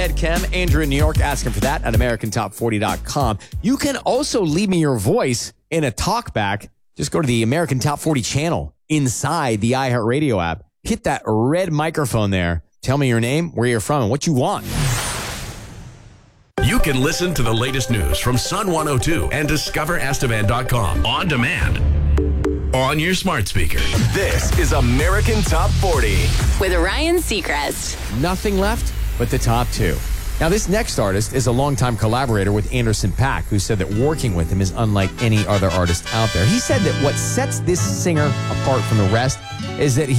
Ed Kem, Andrew in New York, asking for that at AmericanTop40.com. You can also leave me your voice in a talkback. Just go to the American Top 40 channel inside the iHeartRadio app. Hit that red microphone there. Tell me your name, where you're from, and what you want. You can listen to the latest news from Sun 102 and DiscoverEstevan.com on demand on your smart speaker. This is American Top 40 with Ryan Seacrest. Nothing left but the top two. Now, this next artist is a longtime collaborator with Anderson .Paak, who said that working with him is unlike any other artist out there. He said that what sets this singer apart from the rest is that